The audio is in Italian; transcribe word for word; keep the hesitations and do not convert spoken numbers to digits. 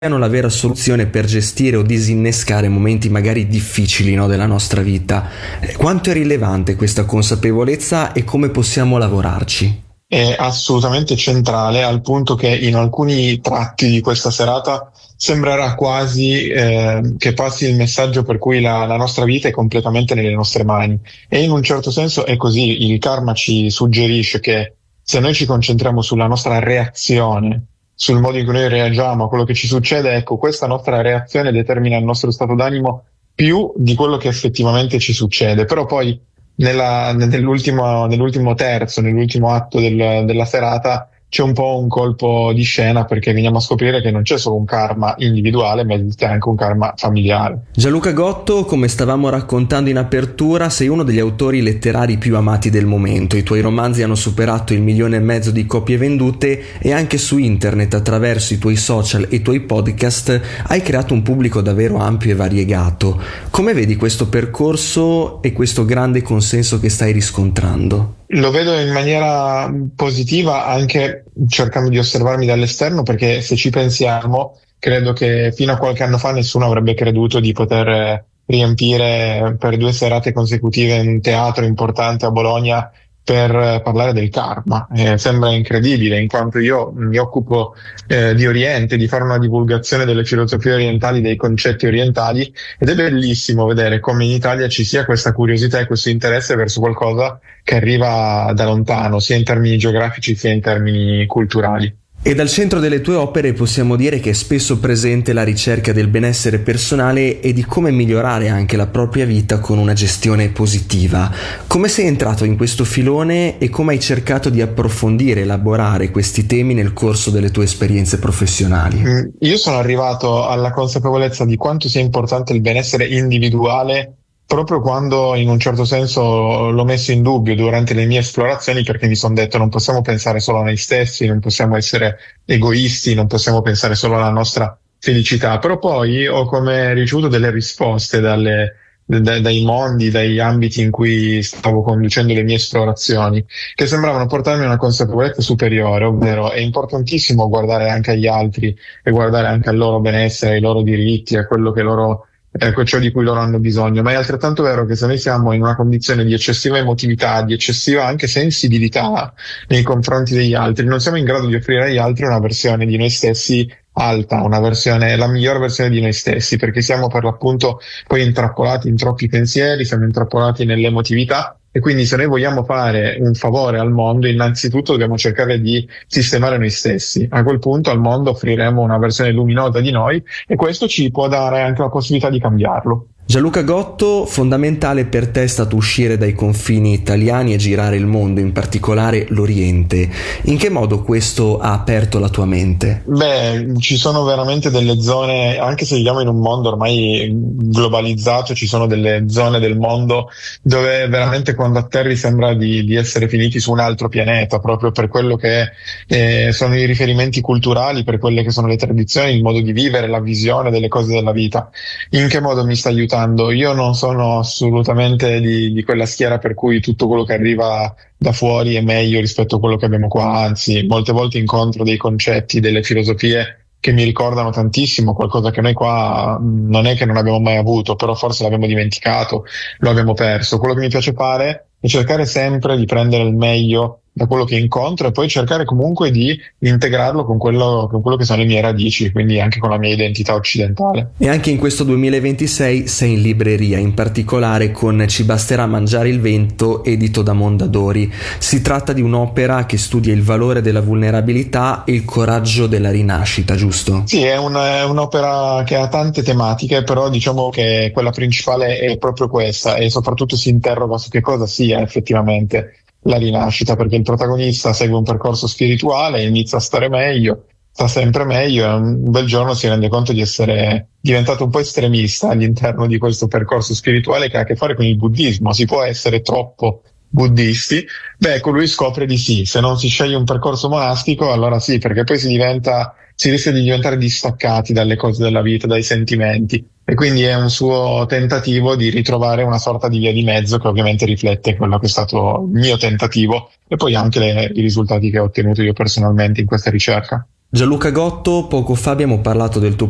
la vera soluzione per gestire o disinnescare momenti magari difficili, no, della nostra vita. Quanto è rilevante questa consapevolezza e come possiamo lavorarci? È assolutamente centrale, al punto che in alcuni tratti di questa serata sembrerà quasi eh, che passi il messaggio per cui la, la nostra vita è completamente nelle nostre mani, e in un certo senso è così. Il karma ci suggerisce che se noi ci concentriamo sulla nostra reazione, sul modo in cui noi reagiamo a quello che ci succede, ecco, questa nostra reazione determina il nostro stato d'animo più di quello che effettivamente ci succede. Però poi nella, nell'ultimo, nell'ultimo terzo, nell'ultimo atto del, della serata, c'è un po' un colpo di scena, perché veniamo a scoprire che non c'è solo un karma individuale, ma esiste anche un karma familiare. Gianluca Gotto, come stavamo raccontando in apertura, sei uno degli autori letterari più amati del momento. I tuoi romanzi hanno superato il milione e mezzo di copie vendute e anche su internet, attraverso i tuoi social e i tuoi podcast, hai creato un pubblico davvero ampio e variegato. Come vedi questo percorso e questo grande consenso che stai riscontrando? Lo vedo in maniera positiva, anche cercando di osservarmi dall'esterno, perché se ci pensiamo, credo che fino a qualche anno fa nessuno avrebbe creduto di poter riempire per due serate consecutive un teatro importante a Bologna per parlare del karma. Eh, sembra incredibile, in quanto io mi occupo eh, di Oriente, di fare una divulgazione delle filosofie orientali, dei concetti orientali, ed è bellissimo vedere come in Italia ci sia questa curiosità e questo interesse verso qualcosa che arriva da lontano, sia in termini geografici sia in termini culturali. E dal centro delle tue opere possiamo dire che è spesso presente la ricerca del benessere personale e di come migliorare anche la propria vita con una gestione positiva. Come sei entrato in questo filone e come hai cercato di approfondire e elaborare questi temi nel corso delle tue esperienze professionali? Io sono arrivato alla consapevolezza di quanto sia importante il benessere individuale proprio quando in un certo senso l'ho messo in dubbio durante le mie esplorazioni, perché mi sono detto non possiamo pensare solo a noi stessi, non possiamo essere egoisti, non possiamo pensare solo alla nostra felicità. Però poi ho come ricevuto delle risposte dalle, da, dai mondi, dagli ambiti in cui stavo conducendo le mie esplorazioni, che sembravano portarmi a una consapevolezza superiore, ovvero è importantissimo guardare anche agli altri e guardare anche al loro benessere, ai loro diritti, a quello che loro ecco, ciò di cui loro hanno bisogno. Ma è altrettanto vero che se noi siamo in una condizione di eccessiva emotività, di eccessiva anche sensibilità nei confronti degli altri, non siamo in grado di offrire agli altri una versione di noi stessi alta, una versione, la migliore versione di noi stessi, perché siamo per l'appunto poi intrappolati in troppi pensieri, siamo intrappolati nell'emotività. E quindi se noi vogliamo fare un favore al mondo, innanzitutto dobbiamo cercare di sistemare noi stessi. A quel punto al mondo offriremo una versione luminosa di noi, e questo ci può dare anche la possibilità di cambiarlo. Gianluca Gotto, fondamentale per te è stato uscire dai confini italiani e girare il mondo, in particolare l'Oriente. In che modo questo ha aperto la tua mente? Beh, ci sono veramente delle zone, anche se viviamo in un mondo ormai globalizzato, ci sono delle zone del mondo dove veramente quando atterri sembra di, di essere finiti su un altro pianeta, proprio per quello che eh, sono i riferimenti culturali, per quelle che sono le tradizioni, il modo di vivere, la visione delle cose della vita. In che modo mi sta aiutando? Io non sono assolutamente di, di quella schiera per cui tutto quello che arriva da fuori è meglio rispetto a quello che abbiamo qua, anzi molte volte incontro dei concetti, delle filosofie che mi ricordano tantissimo qualcosa che noi qua non è che non abbiamo mai avuto, però forse l'abbiamo dimenticato, lo abbiamo perso. Quello che mi piace fare è cercare sempre di prendere il meglio da quello che incontro e poi cercare comunque di integrarlo con quello, con quello che sono le mie radici, quindi anche con la mia identità occidentale. E anche in questo duemilaventisei sei in libreria, in particolare con Ci basterà mangiare il vento, edito da Mondadori. Si tratta di un'opera che studia il valore della vulnerabilità e il coraggio della rinascita, giusto? Sì, è, un, è un'opera che ha tante tematiche, però diciamo che quella principale è proprio questa, e soprattutto si interroga su che cosa sia effettivamente la rinascita, perché il protagonista segue un percorso spirituale, inizia a stare meglio, sta sempre meglio, e un bel giorno si rende conto di essere diventato un po' estremista all'interno di questo percorso spirituale che ha a che fare con il buddismo. Si può essere troppo buddisti? Beh, ecco, lui scopre di sì. Se non si sceglie un percorso monastico, allora sì, perché poi si diventa, si rischia di diventare distaccati dalle cose della vita, dai sentimenti. E quindi è un suo tentativo di ritrovare una sorta di via di mezzo che ovviamente riflette quello che è stato il mio tentativo e poi anche le, i risultati che ho ottenuto io personalmente in questa ricerca. Gianluca Gotto, poco fa abbiamo parlato del tuo